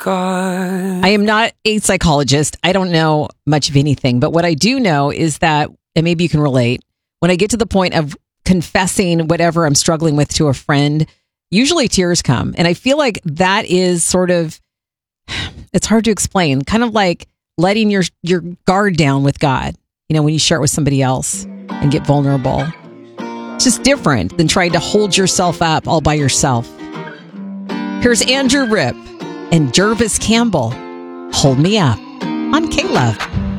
I am not a psychologist. I don't know much of anything. But what I do know is that, and maybe you can relate, when I get to the point of confessing whatever I'm struggling with to a friend, usually tears come. And I feel like that is sort of, it's hard to explain, kind of like letting your guard down with God, when you share it with somebody else and get vulnerable. It's just different than trying to hold yourself up all by yourself. Here's Andrew Ripp and Jervis Campbell, Hold Me Up on K-Love.